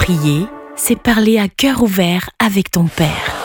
Prier, c'est parler à cœur ouvert avec ton Père.